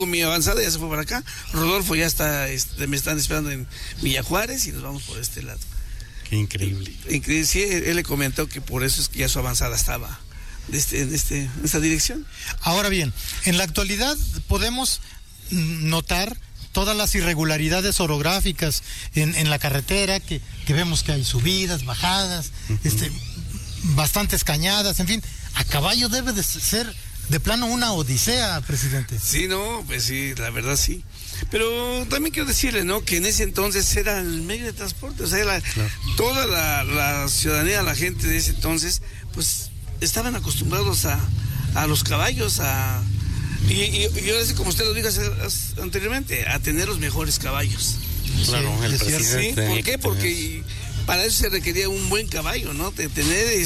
Mi avanzada ya se fue para acá. Rodolfo ya está, me están esperando en Villa Juárez y nos vamos por este lado. Qué increíble. Increíble. Sí, él le comentó que por eso es que ya su avanzada estaba en esta dirección. Ahora bien, en la actualidad podemos notar todas las irregularidades orográficas en la carretera, que vemos que hay subidas, bajadas, bastantes cañadas, en fin. A caballo debe de ser de plano una odisea, presidente. Sí, no, pues sí, la verdad sí. Pero también quiero decirle, ¿no?, que en ese entonces era el medio de transporte, o sea, claro, toda la ciudadanía, la gente de ese entonces, pues estaban acostumbrados a los caballos, y ahora sí, como usted lo dijo anteriormente, a tener los mejores caballos. Claro, sí, el presidente. ¿Sí? ¿Por qué? Porque para eso se requería un buen caballo, ¿no? De tener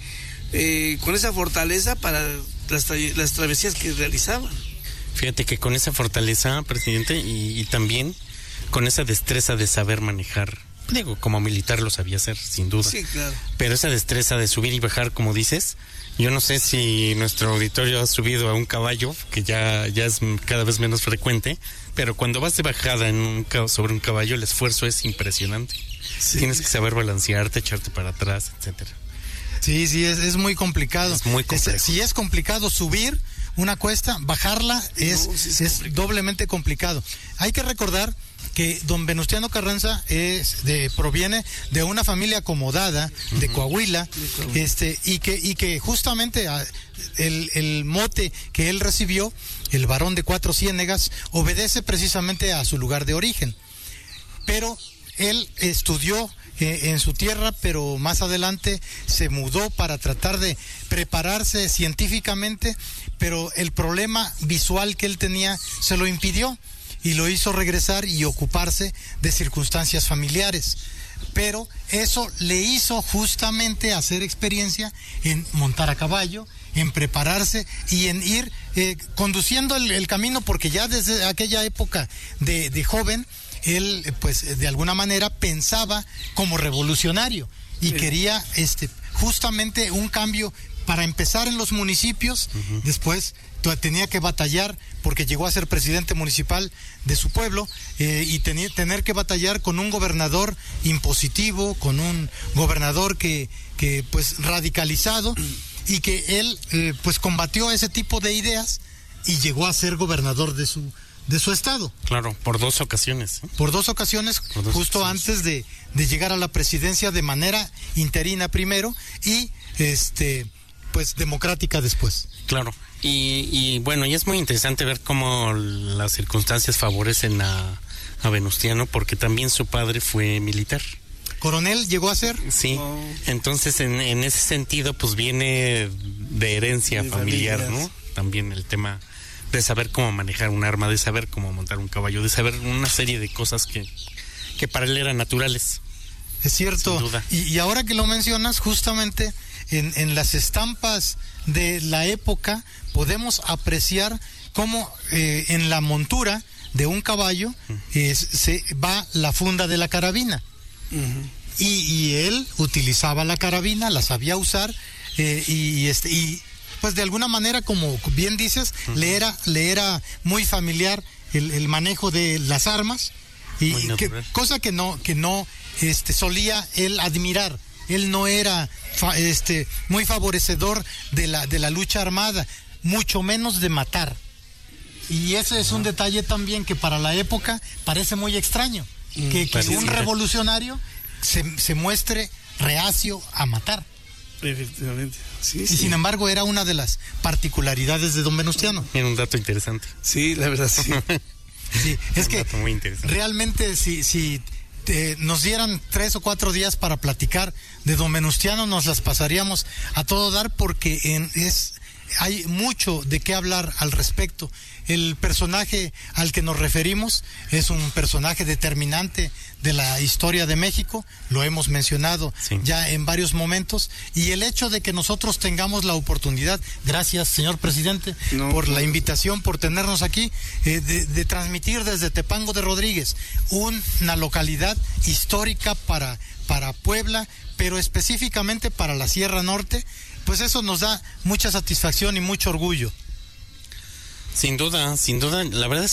con esa fortaleza para las travesías que realizaban. Fíjate que con esa fortaleza, presidente, y también con esa destreza de saber manejar, digo, como militar lo sabía hacer, sin duda. Sí, claro. Pero esa destreza de subir y bajar, como dices, yo no sé si nuestro auditorio ha subido a un caballo, que ya es cada vez menos frecuente, pero cuando vas de bajada sobre un caballo, el esfuerzo es impresionante. Sí. Tienes que saber balancearte, echarte para atrás, etcétera. Sí, es muy complicado. Es muy complejo. Si es complicado subir una cuesta, bajarla es doblemente complicado. Hay que recordar que don Venustiano Carranza proviene de una familia acomodada de Coahuila, y que justamente el mote que él recibió, el varón de Cuatro Ciénegas, obedece precisamente a su lugar de origen. Pero él estudió en su tierra, pero más adelante se mudó para tratar de prepararse científicamente, pero el problema visual que él tenía se lo impidió y lo hizo regresar y ocuparse de circunstancias familiares. Pero eso le hizo justamente hacer experiencia en montar a caballo, en prepararse y en ir conduciendo el camino, porque ya desde aquella época de joven, él pues de alguna manera pensaba como revolucionario y quería justamente un cambio para empezar en los municipios. Después tenía que batallar porque llegó a ser presidente municipal de su pueblo, y tener que batallar con un gobernador impositivo, con un gobernador que pues radicalizado, y que él pues combatió ese tipo de ideas y llegó a ser gobernador de su estado. Claro, por dos ocasiones. Por dos ocasiones, justo antes de llegar a la presidencia de manera interina primero y pues democrática después. Claro. Y bueno, y es muy interesante ver cómo las circunstancias favorecen a Venustiano, porque también su padre fue militar. ¿Coronel llegó a ser? Sí, entonces en ese sentido pues viene de herencia familiar, ¿no? También el tema de saber cómo manejar un arma, de saber cómo montar un caballo, de saber una serie de cosas que para él eran naturales. Es cierto. Sin duda. Y ahora que lo mencionas, justamente en las estampas de la época podemos apreciar cómo en la montura de un caballo se va la funda de la carabina. Y él utilizaba la carabina, la sabía usar, y pues de alguna manera, como bien dices, le era muy familiar el manejo de las armas, y cosa que no solía él admirar. Él no era muy favorecedor de la lucha armada, mucho menos de matar. Y ese es un detalle también que para la época parece muy extraño, que un revolucionario se muestre reacio a matar. Efectivamente. Sí, y sin embargo era una de las particularidades de don Venustiano. Era un dato interesante. Sí, la verdad sí. Sí, es que muy interesante. Realmente si nos dieran 3 o 4 días para platicar de don Venustiano, nos las pasaríamos a todo dar, porque hay mucho de qué hablar al respecto. El personaje al que nos referimos es un personaje determinante de la historia de México, lo hemos mencionado ya en varios momentos, y el hecho de que nosotros tengamos la oportunidad, gracias señor presidente por la invitación, por tenernos aquí, de transmitir desde Tepango de Rodríguez, una localidad histórica para Puebla, pero específicamente para la Sierra Norte, pues eso nos da mucha satisfacción y mucho orgullo. Sin duda, la verdad es